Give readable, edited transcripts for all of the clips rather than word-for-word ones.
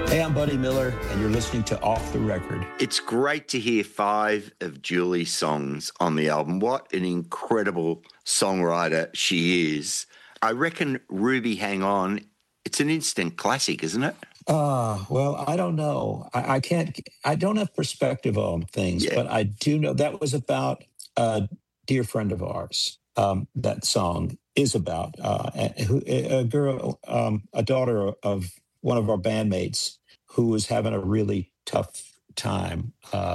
Hey, I'm Buddy Miller, and you're listening to Off the Record. It's great to hear 5 of Julie's songs on the album. What an incredible songwriter she is. I reckon Ruby Hang On, it's an instant classic, isn't it? Well, I don't know. I don't have perspective on things, Yeah. but I do know that was about a dear friend of ours. That song is about a girl, a daughter of one of our bandmates who was having a really tough time,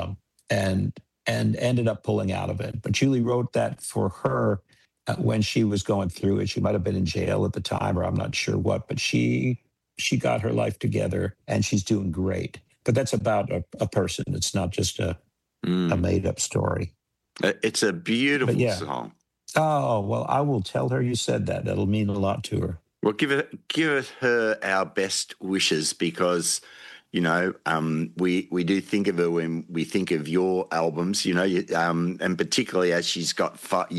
and ended up pulling out of it. But Julie wrote that for her when she was going through it. She might have been in jail at the time, or I'm not sure what, but she got her life together and she's doing great. But that's about a person. It's not just a made up story. It's a beautiful song. Oh, well, I will tell her you said that. That'll mean a lot to her. Well, give her our best wishes, because, you know, we do think of her when we think of your albums, you know, and particularly as you've got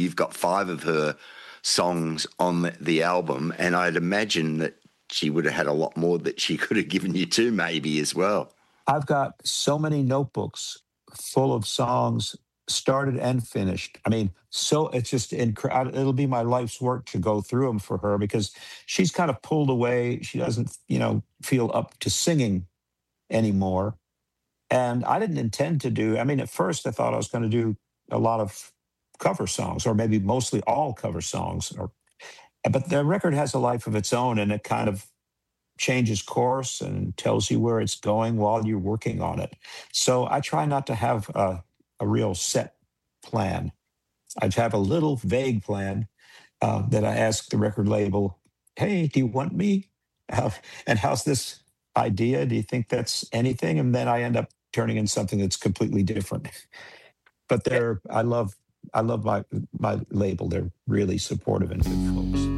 5 of her songs on the album, and I'd imagine that she would have had a lot more that she could have given you too, maybe, as well. I've got so many notebooks full of songs, started and finished. I mean, so it's just incredible. It'll be my life's work to go through them for her, because she's kind of pulled away. She doesn't, feel up to singing anymore. And I didn't intend to do, I mean, at first I thought I was going to do a lot of cover songs, or maybe mostly all cover songs. But the record has a life of its own, and it kind of changes course and tells you where it's going while you're working on it. So I try not to have a real set plan. I have a little vague plan that I ask the record label, hey, do you want me? And how's this idea? Do you think that's anything? And then I end up turning in something that's completely different. But I love my label. They're really supportive and good folks.